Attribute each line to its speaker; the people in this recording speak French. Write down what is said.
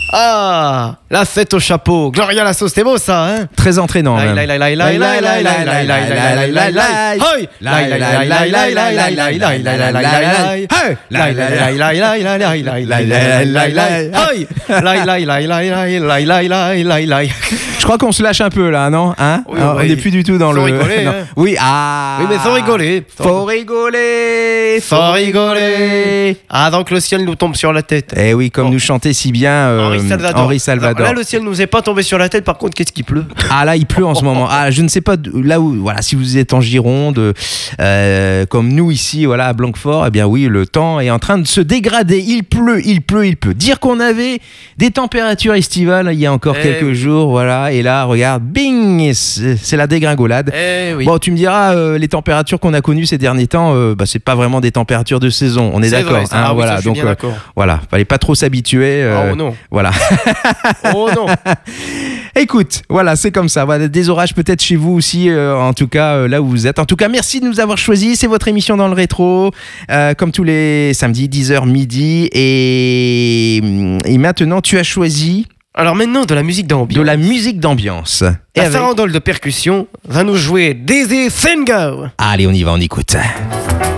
Speaker 1: Ah, la fête au chapeau. Gloria Lasso, c'était beau ça, hein?
Speaker 2: Très entraînant. Même. Je crois qu'on se lâche un peu là, non? Hein?
Speaker 1: Oui,
Speaker 2: on n'est plus du tout dans le.
Speaker 1: Rigoler,
Speaker 2: non.
Speaker 1: hein.
Speaker 2: Oui, ah.
Speaker 1: Oui, mais faut rigoler.
Speaker 2: Faut rigoler.
Speaker 1: Faut rigoler. Ah, donc le ciel nous tombe sur la tête.
Speaker 2: Eh oui, comme nous chantait si bien Henri Salvador.
Speaker 1: Là, le ciel nous est pas tombé sur la tête. Par contre, qu'est-ce qui pleut?
Speaker 2: Ah là, il pleut en ce moment. Ah, je ne sais pas là où. Voilà, si vous êtes en Gironde, comme nous ici, voilà, à Blanquefort, eh bien oui, le temps est en train de se dégrader. Il pleut. Dire qu'on avait des températures estivales il y a encore quelques jours, voilà. Et là, regarde, bing, c'est la dégringolade.
Speaker 1: Oui.
Speaker 2: Bon, tu me diras, les températures qu'on a connues ces derniers temps, c'est pas vraiment des températures de saison. On est d'accord.
Speaker 1: Vrai, ça.
Speaker 2: Voilà,
Speaker 1: ça, donc
Speaker 2: voilà, fallait pas trop s'habituer.
Speaker 1: Oh non.
Speaker 2: Voilà.
Speaker 1: Oh non.
Speaker 2: Écoute, voilà, c'est comme ça. Voilà, des orages peut-être chez vous aussi, en tout cas là où vous êtes. En tout cas, merci de nous avoir choisis. C'est votre émission dans le rétro, comme tous les samedis, 10h midi. Et maintenant, tu as choisi.
Speaker 1: Alors maintenant, de la musique d'ambiance.
Speaker 2: De la musique d'ambiance.
Speaker 1: Et la farandole de percussion va nous jouer Dizzy Singer.
Speaker 2: Allez, on y va, on écoute.